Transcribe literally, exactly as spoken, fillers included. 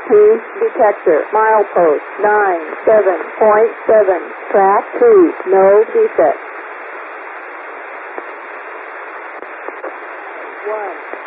two detector. Milepost nine seven point seven. Track two. No defect. One.